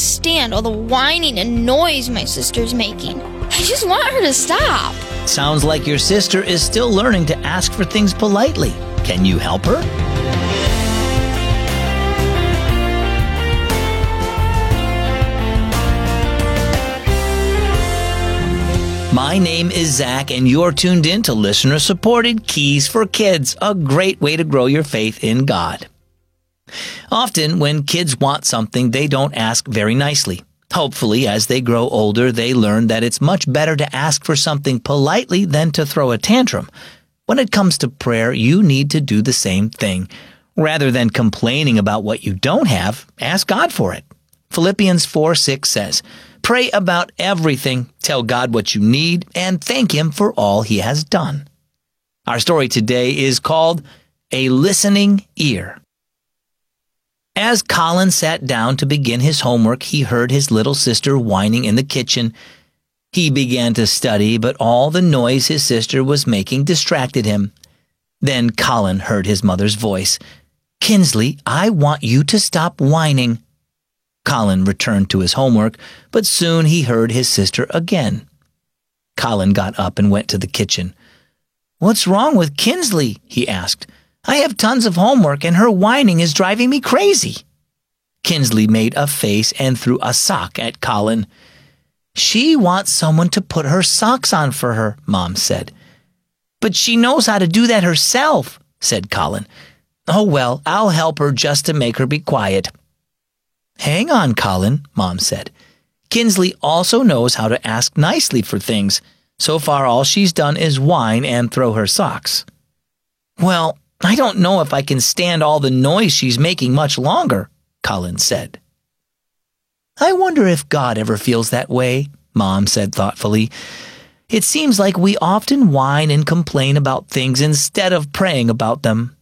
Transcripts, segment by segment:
stand all the whining and noise my sister's making. I just want her to stop. Sounds like your sister is still learning to ask for things politely. Can you help her? My name is Zach, and you're tuned in to listener-supported Keys for Kids, a great way to grow your faith in God. Often, when kids want something, they don't ask very nicely. Hopefully, as they grow older, they learn that it's much better to ask for something politely than to throw a tantrum. When it comes to prayer, you need to do the same thing. Rather than complaining about what you don't have, ask God for it. Philippians 4:6 says, "Pray about everything, tell God what you need, and thank Him for all He has done." Our story today is called A Listening Ear. As Colin sat down to begin his homework, he heard his little sister whining in the kitchen. He began to study, but all the noise his sister was making distracted him. Then Colin heard his mother's voice. "Kinsley, I want you to stop whining." Colin returned to his homework, but soon he heard his sister again. Colin got up and went to the kitchen. "What's wrong with Kinsley?" he asked. "I have tons of homework and her whining is driving me crazy." Kinsley made a face and threw a sock at Colin. "She wants someone to put her socks on for her," Mom said. "But she knows how to do that herself," said Colin. "Oh well, I'll help her just to make her be quiet." "Hang on, Colin," Mom said. "Kinsley also knows how to ask nicely for things. So far all she's done is whine and throw her socks." "Well, I don't know if I can stand all the noise she's making much longer," Colin said. "I wonder if God ever feels that way," Mom said thoughtfully. "It seems like we often whine and complain about things instead of praying about them."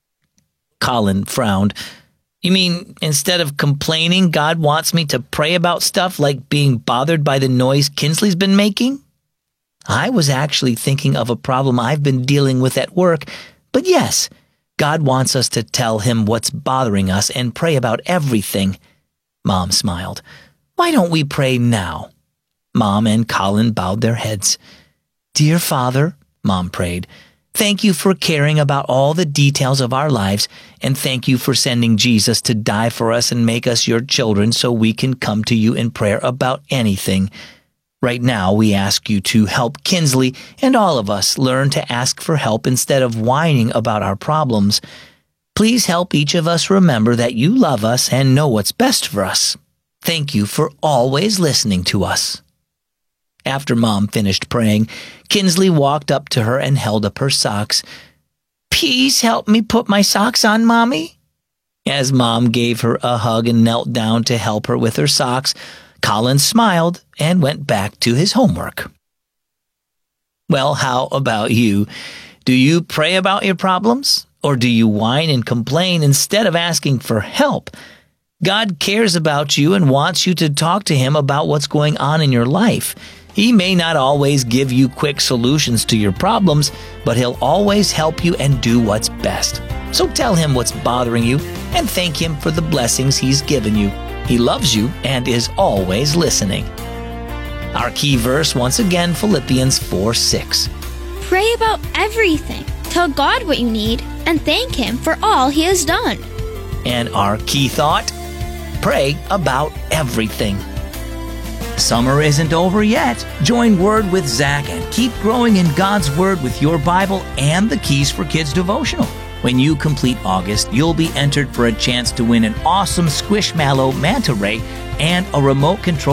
Colin frowned. "You mean instead of complaining, God wants me to pray about stuff like being bothered by the noise Kinsley's been making?" "I was actually thinking of a problem I've been dealing with at work, but yes, God wants us to tell Him what's bothering us and pray about everything." Mom smiled. "Why don't we pray now?" Mom and Colin bowed their heads. "Dear Father," Mom prayed, "thank you for caring about all the details of our lives, and thank you for sending Jesus to die for us and make us your children so we can come to you in prayer about anything. Right now, we ask you to help Kinsley and all of us learn to ask for help instead of whining about our problems. Please help each of us remember that you love us and know what's best for us. Thank you for always listening to us." After Mom finished praying, Kinsley walked up to her and held up her socks. "Please help me put my socks on, Mommy." As Mom gave her a hug and knelt down to help her with her socks, Colin smiled and went back to his homework. Well, how about you? Do you pray about your problems? Or do you whine and complain instead of asking for help? God cares about you and wants you to talk to Him about what's going on in your life. He may not always give you quick solutions to your problems, but He'll always help you and do what's best. So tell Him what's bothering you and thank Him for the blessings He's given you. He loves you and is always listening. Our key verse, once again, Philippians 4:6. Pray about everything. Tell God what you need and thank Him for all He has done. And our key thought, pray about everything. Summer isn't over yet. Join Word with Zach and keep growing in God's Word with your Bible and the Keys for Kids devotional. When you complete August, you'll be entered for a chance to win an awesome Squishmallow manta ray and a remote control